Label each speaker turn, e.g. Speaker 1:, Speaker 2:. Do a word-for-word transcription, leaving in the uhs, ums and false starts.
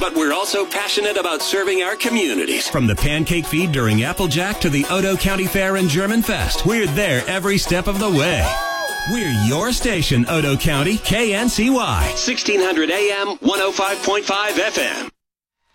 Speaker 1: but we're also passionate about serving our communities.
Speaker 2: From the pancake feed during Applejack to the Odo County Fair and German Fest, we're there every step of the way. We're your station, Odo County, K N C Y.
Speaker 1: sixteen hundred A M, one oh five point five F M.